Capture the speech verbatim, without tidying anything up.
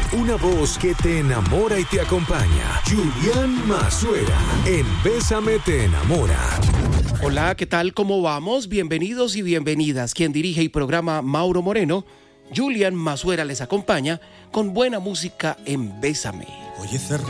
una voz que te enamora y te acompaña. Julián Mazuera, en Bésame te enamora. Hola, ¿qué tal? ¿Cómo vamos? Bienvenidos y bienvenidas. Quien dirige y programa Mauro Moreno, Julián Mazuera les acompaña con buena música en Bésame. Oye, cerrado.